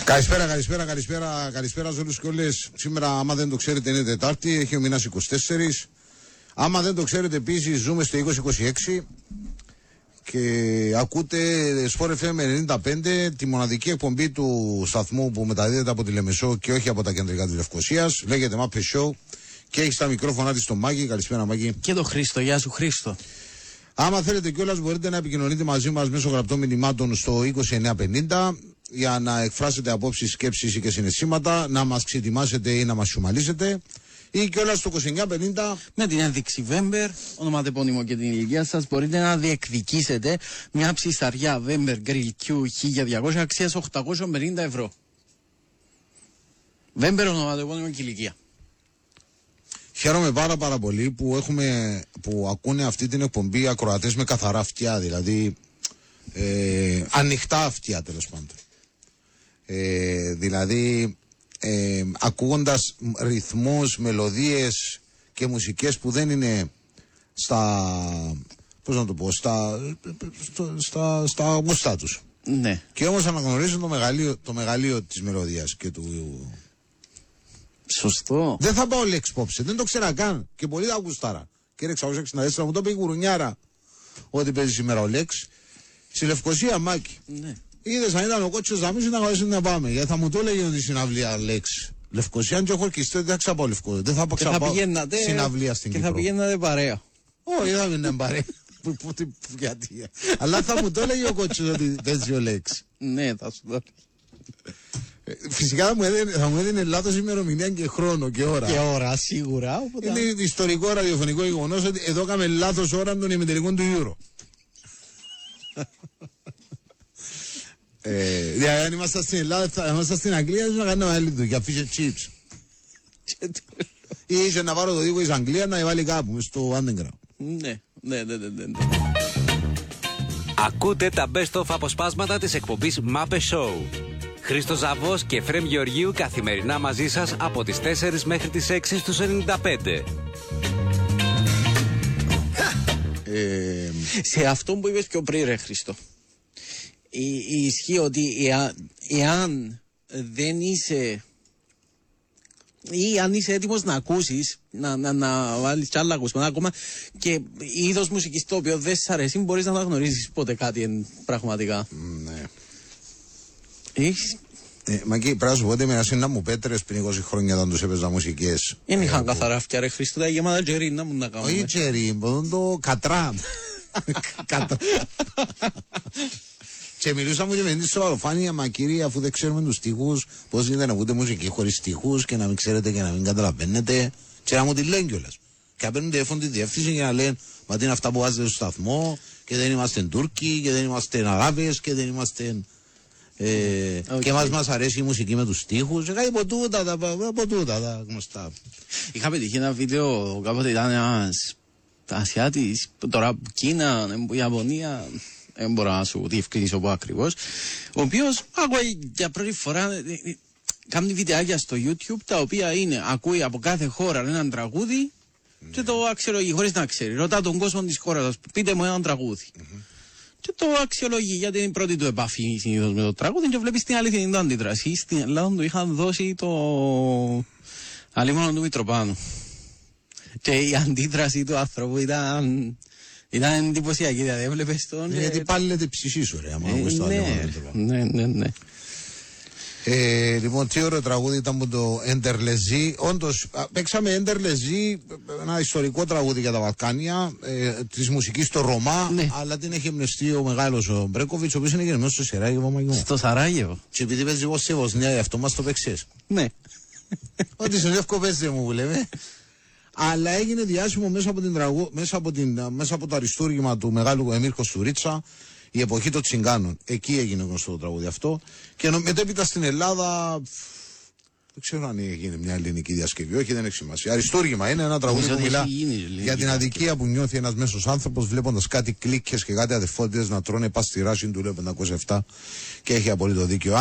Καλησπέρα σε όλους και όλες. Σήμερα, άμα δεν το ξέρετε, είναι Τετάρτη, έχει ο μήνας 24. Άμα δεν το ξέρετε, επίσης, ζούμε στο 2026 και ακούτε Sport FM 95, τη μοναδική εκπομπή του σταθμού που μεταδίδεται από τη Λεμεσό και όχι από τα κεντρικά της Λευκωσίας. Λέγεται Μάπε Show και έχει στα μικρόφωνα της τον Μάκη. Καλησπέρα, Μάκη. Και τον Χρήστο. Γεια σου, Χρήστο. Άμα θέλετε κιόλας, μπορείτε να επικοινωνείτε μαζί μας μέσω γραπτών μηνυμάτων στο 2950 για να εκφράσετε απόψεις, σκέψεις και συναισθήματα, να μας ξετοιμάσετε ή να μας σιουμαλίσετε, ή κιόλας στο 2950 με την ένδειξη Βέμπερ, ονοματεπώνυμο και την ηλικία σας, μπορείτε να διεκδικήσετε μια ψισταριά Βέμπερ Grill Q 1200 αξίας 850 ευρώ. Βέμπερ, ονοματεπώνυμο και ηλικία. Χαίρομαι πάρα πολύ που ακούνε αυτή την εκπομπή ακροατές με καθαρά αυτιά, δηλαδή ανοιχτά αυτιά τέλος πάντων. Δηλαδή ακούγοντας ρυθμούς, μελωδίες και μουσικές που δεν είναι στα γουστά τους. Ναι. Και όμως αναγνωρίζουν το μεγαλείο της μελωδίας και του... Σωστό. Δεν θα πάω λέξη πόψε, δεν το ξέρα καν και πολύ τα γουστάρα. Κύριε 664 μου το είπε η γουρουνιάρα ότι παίζει σήμερα ο Λέξ. Στη Λευκωσία, Μάκη. Ναι. Είδες αν ήταν ο κότσος Ζαμής να καλέσει να πάμε. Γιατί θα μου το έλεγε ότι συναυλία Λέξ. Λευκωσία, αν και έχω ορκιστεί, δεν θα ξαπάω Λευκωσία. Δεν θα πάω συναυλία στην Κύπρο. Και θα πηγαίνατε παρέα. Όχι, δεν θα πηγαίνατε παρέα. Γιατί. Αλλά θα μου το έλεγε ο κότσος ότι παίζει ο Λέξ. Ναι, θα σου το. Φυσικά θα μου έδινε λάθος ημερομηνία και χρόνο και ώρα. Και ώρα, σίγουρα. Οπότε... Είναι ιστορικό ραδιοφωνικό γεγονός ότι εδώ έκαμε λάθος ώρα των ημιτελικών του Euro. Δηλαδή, αν ήμασταν στην Ελλάδα, θα ήμασταν στην Αγγλία, να κάνουμε άλλη δουλειά, fish and chips. Ή είσαι να πάρω το δίκο της Αγγλίας να βάλει κάπου, στο underground. Ναι. Ακούτε τα best of αποσπάσματα της εκπομπής Μάπε Show. Χρήστος Ζαβός και Εφραίμ Γεωργίου καθημερινά μαζί σας από τις 4 μέχρι τις 6 στους 95. Σε αυτό που είπες πιο πριν, ρε Χρήστο, ισχύει ότι εάν δεν είσαι ή αν είσαι έτοιμος να ακούσεις, να βάλεις κι άλλα ακούσματα ακόμα και είδος μουσικής το οποίο δεν σ' αρέσει, μπορείς να αναγνωρίσεις ποτέ κάτι πραγματικά. Ναι. Έχεις... Μακή, πρέπει να σου πω ότι με να μου πέτρες πριν 20 χρόνια όταν τους έπαιζα μουσικές. Δεν είχαν καθαρά αυτιά, ρε Χρήστο, τα γεμάτα τζερί να μου να κάνουμε. Όχι τζερί, μπορούν το κατρά. Και μιλούσα μου και με την σοβαροφάνεια, μα κύριε, αφού δεν ξέρουμε τους στίχους, πώς γίνεται να ακούτε μουσική χωρίς στίχους και να μην ξέρετε και να μην καταλαβαίνετε. Και να μου τη λένε κιόλας. Και να παίρνουν τηλέφωνο τη διεύθυνση και να λένε, μα τι είναι αυτά που βάζετε στο σταθμό, και δεν είμαστε Τούρκοι, και δεν είμαστε Αράβες, και δεν είμαστε. Και μας αρέσει η μουσική με τους στίχους, και κάτι από τούτα τα γνωστά. Είχα πετύχει ένα βίντεο, κάποτε ήταν ένας Ασιάτης, τώρα Κίνα, Ιαπωνία. Δεν μπορώ να σου διευκρινίσω πω ακριβώς, ο οποίος ακούει για πρώτη φορά, κάνει βιντεάκια στο YouTube τα οποία ακούει από κάθε χώρα έναν τραγούδι και το αξιολογεί χωρίς να ξέρει. Ρωτά τον κόσμο της χώρας, πείτε μου έναν τραγούδι. Και το αξιολογεί γιατί είναι η πρώτη του επαφή συνήθως με το τραγούδι και βλέπεις την αλήθινη του αντίδραση. Στην Ελλάδα του είχαν δώσει το αλίμονο του Μητροπάνου. Και η αντίδραση του άνθρωπου ήταν εντυπωσιακή, δηλαδή έβλεπες τον... Γιατί πάλι λέτε ψυχή σου, ρε, άμα ναι. Λοιπόν, τι ωραίο τραγούδι ήταν από το Εντερλεζή. Όντως, παίξαμε Εντερλεζή, ένα ιστορικό τραγούδι για τα Βαλκάνια, της μουσικής στο Ρωμά, ναι. Αλλά την έχει εμπνευστεί ο μεγάλος ο Μπρέκοβιτς, ο οποίος είναι γεννημένος στο Σαράγεβο. Στο Σαράγεβο. Και επειδή παίζει εγώ σε Βοσνία, αυτό μας το παίξες. Ναι. Ότι σε Λεύκο παίζει μου, που λέμε. Αλλά έγινε διάσημο μέσα από το αριστούργημα του μεγάλου Εμίρ Κοστουρίτσα, η εποχή των Τσιγκάνων. Εκεί έγινε γνωστό το τραγούδι αυτό. Και μετέπειτα στην Ελλάδα, δεν ξέρω αν έγινε μια ελληνική διασκευή. Όχι, δεν έχει σημασία. Αριστούργημα είναι ένα τραγούδι που μιλά για την αδικία που νιώθει ένας μέσος άνθρωπος βλέποντας κάτι κλίκες και κάτι αδερφότητες να τρώνε πας στη ράση του 507 και έχει απολύτω δίκιο.